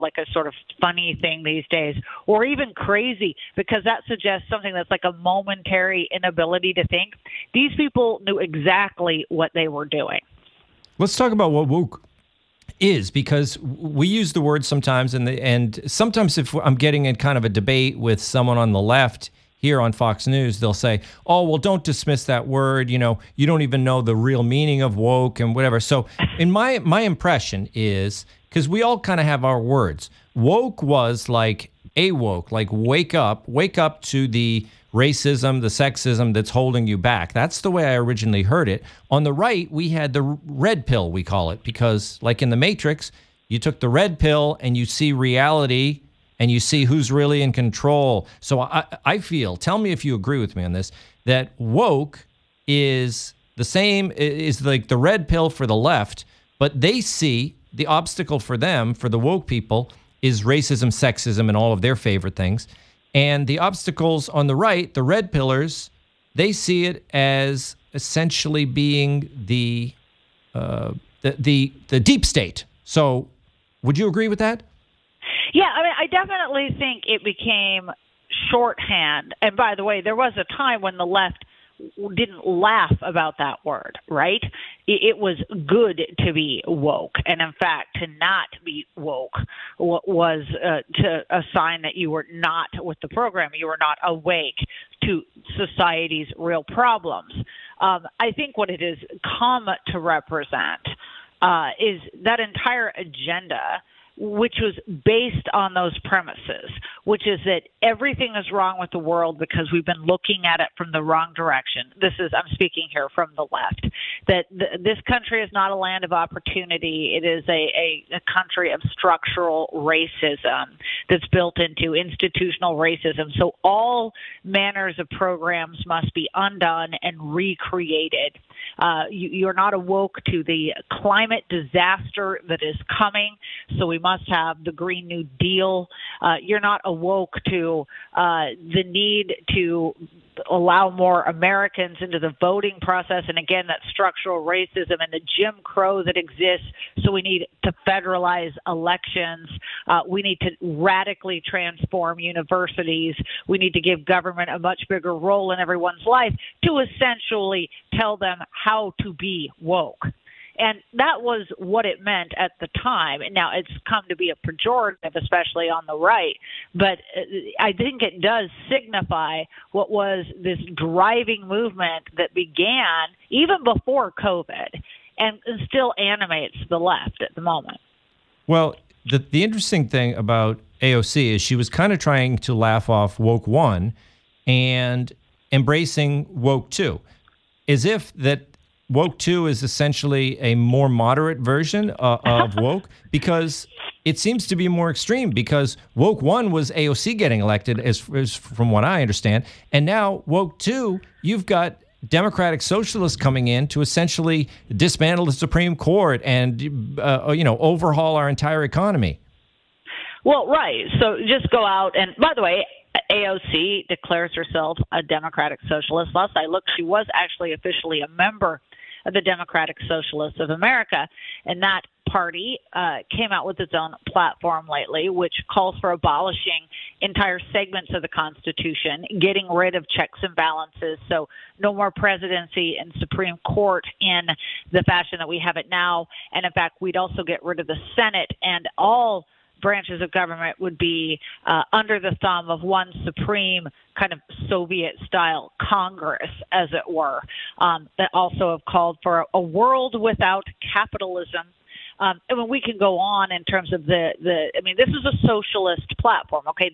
like a sort of funny thing these days, or even crazy, because that suggests something that's like a momentary inability to think. These people knew exactly what they were doing. Let's talk about what woke is, because we use the word sometimes, and sometimes if I'm getting in kind of a debate with someone on the left here on Fox News, they'll say, oh, well, don't dismiss that word. You know, you don't even know the real meaning of woke and whatever. So in my impression is, because we all kind of have our words, woke was like awoke, like wake up to the racism, the sexism that's holding you back. That's the way I originally heard it. On the right, we had the red pill, we call it, because like in the Matrix, you took the red pill and you see reality and you see who's really in control. So I feel, tell me if you agree with me on this, that woke is the same, is like the red pill for the left, but they see the obstacle for them, for the woke people, is racism, sexism, and all of their favorite things. And the obstacles on the right, the red pillars, they see it as essentially being the deep state. So would you agree with that? Yeah, I mean, I definitely think it became shorthand. And by the way, there was a time when the left didn't laugh about that word, right? It was good to be woke. And in fact, to not be woke was a sign that you were not with the program. You were not awake to society's real problems. I think what it has come to represent is that entire agenda, which was based on those premises, which is that everything is wrong with the world because we've been looking at it from the wrong direction. I'm speaking here from the left, that this country is not a land of opportunity. It is a country of structural racism that's built into institutional racism. So all manners of programs must be undone and recreated. You're not awoke to the climate disaster that is coming, so we must have the Green New Deal. You're not awoke to the need to allow more Americans into the voting process. And again, that structural racism and the Jim Crow that exists. So we need to federalize elections. We need to radically transform universities. We need to give government a much bigger role in everyone's life to essentially tell them how to be woke. And that was what it meant at the time. And now it's come to be a pejorative, especially on the right. But I think it does signify what was this driving movement that began even before COVID and still animates the left at the moment. Well, the interesting thing about AOC is she was kind of trying to laugh off woke 1 and embracing woke 2, as if that woke 2 is essentially a more moderate version of woke, because it seems to be more extreme, because woke 1 was AOC getting elected, as from what I understand. And now woke 2, you've got Democratic socialists coming in to essentially dismantle the Supreme Court and, overhaul our entire economy. Well, right. So just go out and, by the way, AOC declares herself a Democratic Socialist. Last I looked, she was actually officially a member of the Democratic Socialists of America, and that party came out with its own platform lately, which calls for abolishing entire segments of the Constitution, getting rid of checks and balances, so no more presidency and Supreme Court in the fashion that we have it now. And in fact, we'd also get rid of the Senate, and all branches of government would be under the thumb of one supreme kind of Soviet-style Congress, as it were, that also have called for a world without capitalism. And when we can go on in terms of this is a socialist platform. Okay,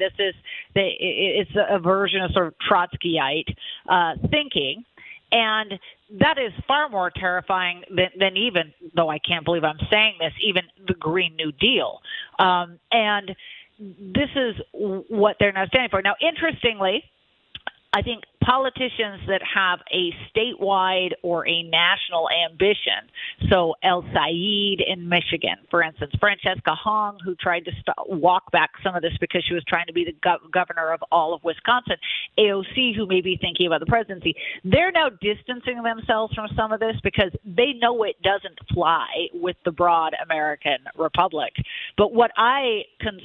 it's a version of sort of Trotskyite thinking. And that is far more terrifying than even, though I can't believe I'm saying this, even the Green New Deal. And this is what they're now standing for. Now, interestingly, I think politicians that have a statewide or a national ambition, so El Said in Michigan, for instance, Francesca Hong, who tried to walk back some of this because she was trying to be the governor of all of Wisconsin, AOC, who may be thinking about the presidency, they're now distancing themselves from some of this because they know it doesn't fly with the broad American republic. But what I